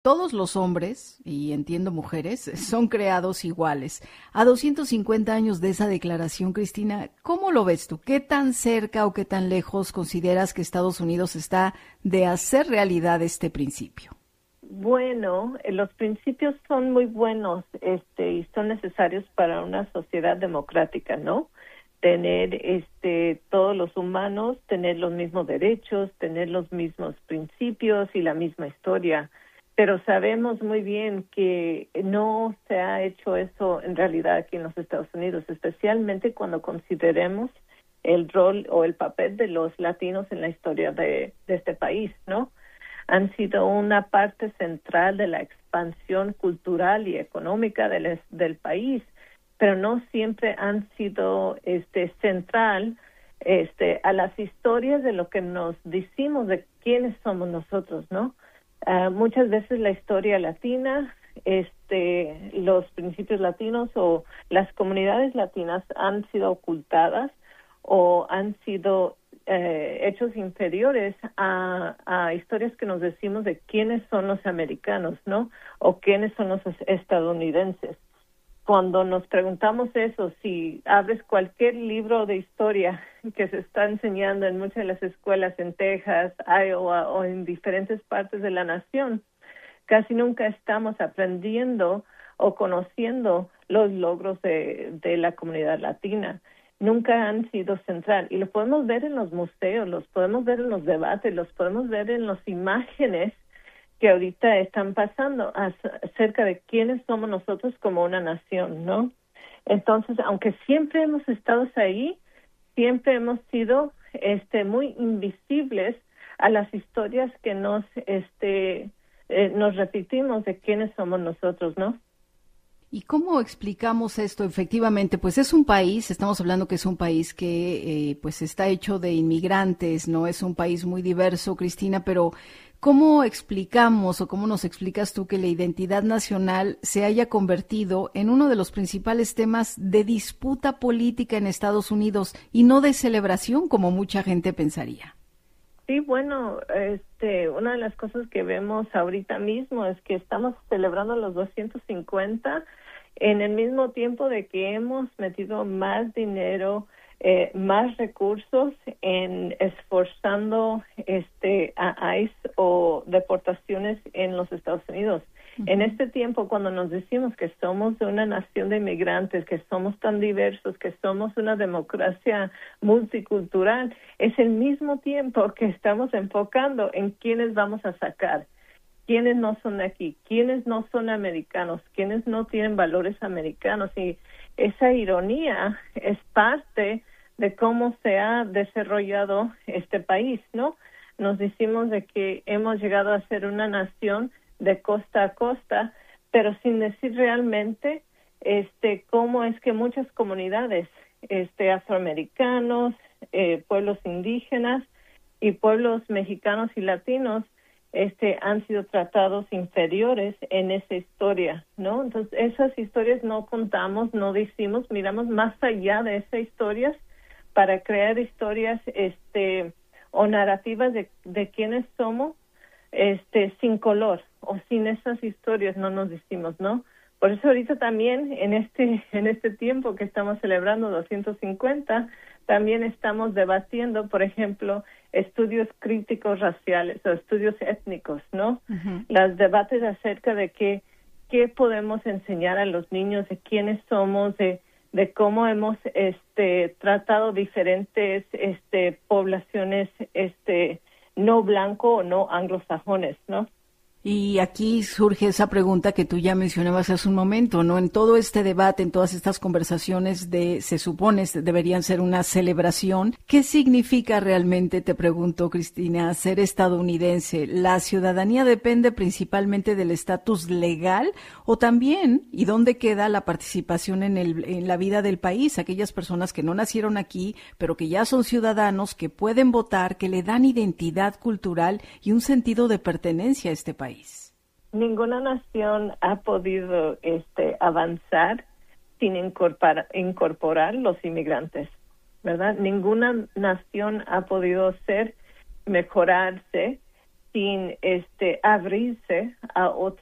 Todos los hombres, y entiendo mujeres, son creados iguales. A 250 años de esa declaración, Cristina, ¿cómo lo ves tú? ¿Qué tan cerca o qué tan lejos consideras que Estados Unidos está de hacer realidad este principio? Bueno, los principios son muy buenos, y son necesarios para una sociedad democrática, ¿no? Tener, todos los humanos, tener los mismos derechos, tener los mismos principios y la misma historia. Pero sabemos muy bien que no se ha hecho eso en realidad aquí en los Estados Unidos, especialmente cuando consideremos el rol o el papel de los latinos en la historia de este país, ¿no? Han sido una parte central de la expansión cultural y económica del país, pero no siempre han sido central a las historias de lo que nos decimos de quiénes somos nosotros, ¿no? Muchas veces la historia latina, los principios latinos o las comunidades latinas han sido ocultadas o han sido hechos inferiores a historias que nos decimos de quiénes son los americanos, ¿no? O quiénes son los estadounidenses. Cuando nos preguntamos eso, si abres cualquier libro de historia que se está enseñando en muchas de las escuelas en Texas, Iowa o en diferentes partes de la nación, casi nunca estamos aprendiendo o conociendo los logros de la comunidad latina. Nunca han sido central. Y lo podemos ver en los museos, los podemos ver en los debates, los podemos ver en las imágenes que ahorita están pasando acerca de quiénes somos nosotros como una nación, ¿no? Entonces, aunque siempre hemos estado ahí, siempre hemos sido muy invisibles a las historias que nos repetimos de quiénes somos nosotros, ¿no? ¿Y cómo explicamos esto? Efectivamente, pues es un país, estamos hablando que es un país que pues está hecho de inmigrantes, ¿no? Es un país muy diverso, Cristina, pero ¿cómo explicamos o cómo nos explicas tú que la identidad nacional se haya convertido en uno de los principales temas de disputa política en Estados Unidos y no de celebración como mucha gente pensaría? Sí, bueno, una de las cosas que vemos ahorita mismo es que estamos celebrando los 250 en el mismo tiempo de que hemos metido más dinero, más recursos en esforzando a ICE o deportaciones en los Estados Unidos. Uh-huh. En este tiempo, cuando nos decimos que somos una nación de inmigrantes, que somos tan diversos, que somos una democracia multicultural, es el mismo tiempo que estamos enfocando en quiénes vamos a sacar, quiénes no son de aquí, quiénes no son americanos, quiénes no tienen valores americanos. Y esa ironía es parte de cómo se ha desarrollado este país, ¿no? Nos decimos de que hemos llegado a ser una nación de costa a costa, pero sin decir realmente cómo es que muchas comunidades afroamericanos, pueblos indígenas y pueblos mexicanos y latinos han sido tratados inferiores en esa historia, ¿no? Entonces, esas historias no contamos, no decimos, miramos más allá de esas historias para crear historias o narrativas de quiénes somos sin color o sin esas historias no nos decimos, ¿no? Por eso ahorita también en este tiempo que estamos celebrando 250, también estamos debatiendo, por ejemplo, estudios críticos raciales o estudios étnicos, ¿no? Uh-huh. Los debates acerca de qué podemos enseñar a los niños, de quiénes somos, de cómo hemos tratado diferentes poblaciones no blanco o no anglosajones, ¿no? Y aquí surge esa pregunta que tú ya mencionabas hace un momento, ¿no? En todo este debate, en todas estas conversaciones se supone deberían ser una celebración. ¿Qué significa realmente, te pregunto, Cristina, ser estadounidense? ¿La ciudadanía depende principalmente del estatus legal o también, y dónde queda la participación en la vida del país? Aquellas personas que no nacieron aquí, pero que ya son ciudadanos, que pueden votar, que le dan identidad cultural y un sentido de pertenencia a este país. Ninguna nación ha podido avanzar sin incorporar los inmigrantes, ¿verdad? Ninguna nación ha podido mejorarse sin abrirse a